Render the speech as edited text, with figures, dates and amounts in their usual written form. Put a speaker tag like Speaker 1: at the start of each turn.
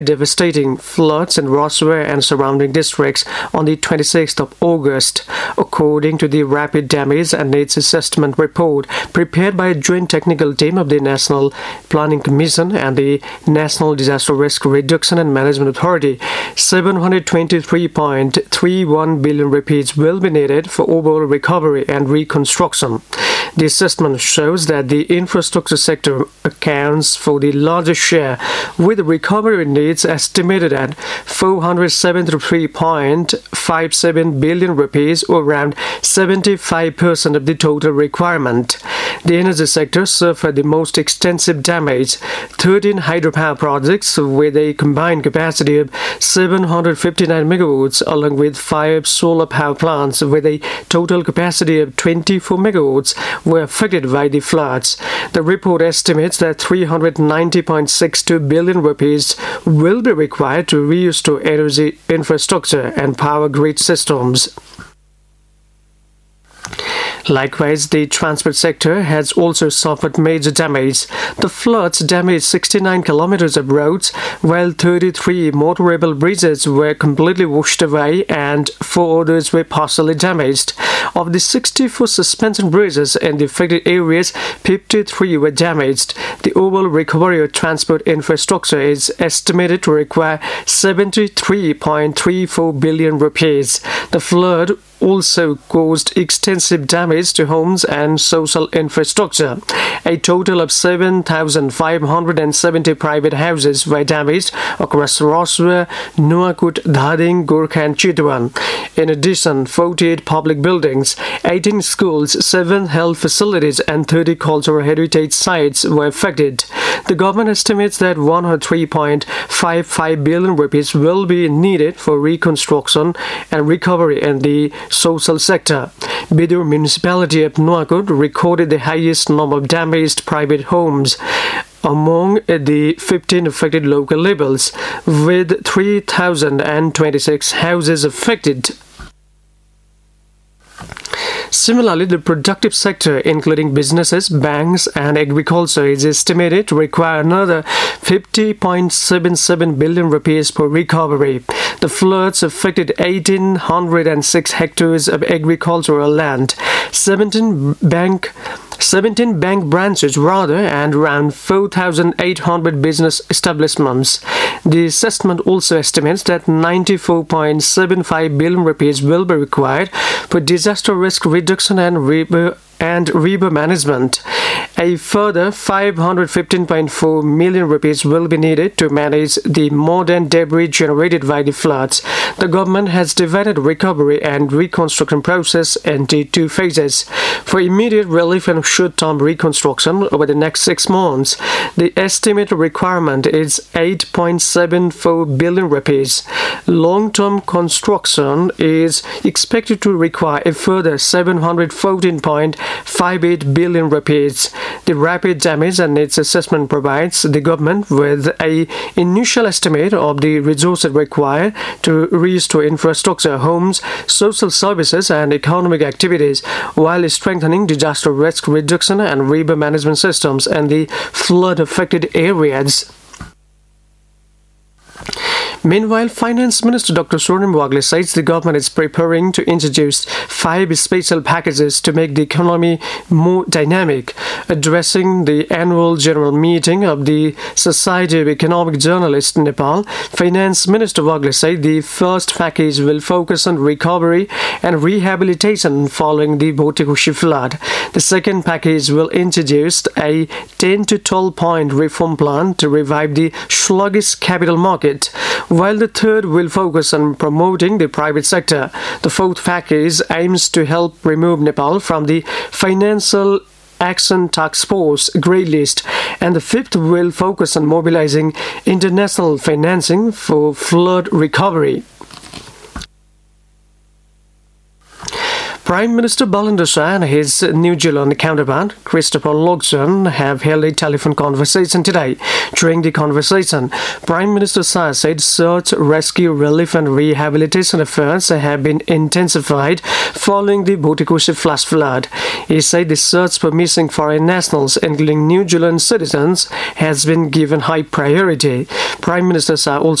Speaker 1: devastating floods in Roswell and surrounding districts on the 26th of August, according to the Rapid Damage and Needs Assessment report prepared by a joint technical team of the National Planning Commission and the National Disaster Risk Reduction and Management Authority. 723.31 billion rupees will be needed for overall recovery and reconstruction. The assessment shows that the infrastructure sector accounts for the largest share, with recovery needs estimated at 473.57 billion rupees, or around 75% of the total requirement. The energy sector suffered the most extensive damage. 13 hydropower projects with a combined capacity of 759 megawatts, along with 5 solar power plants with a total capacity of 24 megawatts, were affected by the floods. The report estimates that 390.62 billion rupees will be required to restore energy infrastructure and power grid systems. Likewise, the transport sector has also suffered major damage. The floods damaged 69 kilometers of roads, while 33 motorable bridges were completely washed away and 4 others were partially damaged. Of the 64 suspension bridges in the affected areas, 53 were damaged. The overall recovery of transport infrastructure is estimated to require 73.34 billion rupees. The flood also caused extensive damage to homes and social infrastructure. A total of 7,570 private houses were damaged across Roswell, Nuakut, Dhading, Gorkha and Chitwan. In addition, 48 public buildings, 18 schools, 7 health facilities and 30 cultural heritage sites were affected. The government estimates that 103.55 billion rupees will be needed for reconstruction and recovery in the social sector. Bidur municipality of Nuakut recorded the highest number of damaged private homes among the 15 affected local levels, with 3,026 houses affected. Similarly, the productive sector, including businesses, banks, and agriculture, is estimated to require another 50.77 billion rupees for recovery. The floods affected 1,806 hectares of agricultural land, 17 bank branches and around 4,800 business establishments. The assessment also estimates that 94.75 billion rupees will be required for disaster risk reduction and river management. A further 515.4 million rupees will be needed to manage the modern debris generated by the floods. The government has divided recovery and reconstruction process into 2 phases. For immediate relief and short-term reconstruction over the next 6 months, the estimated requirement is 8.74 billion rupees. Long-term construction is expected to require a further 714.58 billion rupees. The Rapid Damage and Needs Assessment provides the government with an initial estimate of the resources required to restore infrastructure, homes, social services, and economic activities, while strengthening disaster risk reduction and river management systems in the flood-affected areas. Meanwhile, Finance Minister Dr. Swarnim Wagle says the government is preparing to introduce 5 special packages to make the economy more dynamic. Addressing the annual general meeting of the Society of Economic Journalists in Nepal, Finance Minister Wagle said the first package will focus on recovery and rehabilitation following the Bhotekoshi flood. The second package will introduce a 10 to 12 point reform plan to revive the sluggish capital market, while the third will focus on promoting the private sector. The fourth package aims to help remove Nepal from the Financial Action Task Force grey list, and the fifth will focus on mobilizing international financing for flood recovery. Prime Minister Belinda Shah and his New Zealand counterpart, Christopher Luxon, have held a telephone conversation today. During the conversation, Prime Minister Shah said search, rescue, relief and rehabilitation efforts have been intensified following the Botikoshi flash flood. He said the search for missing foreign nationals, including New Zealand citizens, has been given high priority. Prime Minister Shah also